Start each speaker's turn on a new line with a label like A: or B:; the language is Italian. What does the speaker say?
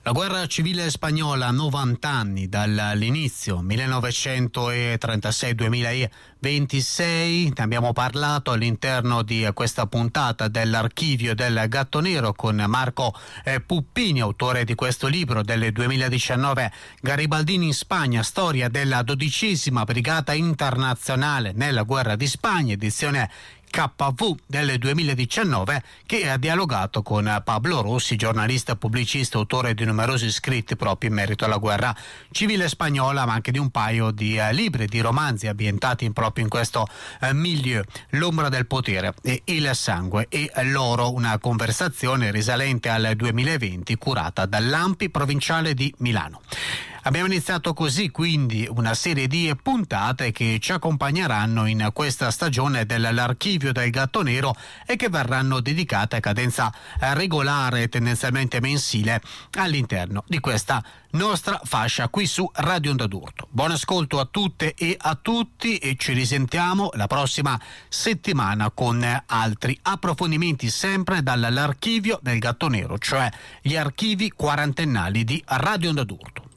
A: La guerra civile spagnola, 90 anni dall'inizio, 1936-2026, ne abbiamo parlato all'interno di questa puntata dell'Archivio del Gatto Nero con Marco Puppini, autore di questo libro del 2019, Garibaldini in Spagna, storia della 12ª Brigata Internazionale nella guerra di Spagna, edizione KV del 2019, che ha dialogato con Pablo Rossi, giornalista, pubblicista, autore di numerosi scritti proprio in merito alla guerra civile spagnola, ma anche di un paio di libri, di romanzi ambientati proprio in questo milieu, L'ombra del potere e Il sangue e l'oro, una conversazione risalente al 2020 curata dall'Ampi provinciale di Milano. Abbiamo iniziato così quindi una serie di puntate che ci accompagneranno in questa stagione dell'Archivio del Gatto Nero e che verranno dedicate a cadenza regolare, tendenzialmente mensile, all'interno di questa nostra fascia qui su Radio Onda d'Urto. Buon ascolto a tutte e a tutti e ci risentiamo la prossima settimana con altri approfondimenti sempre dall'Archivio del Gatto Nero, cioè gli archivi quarantennali di Radio Onda d'Urto.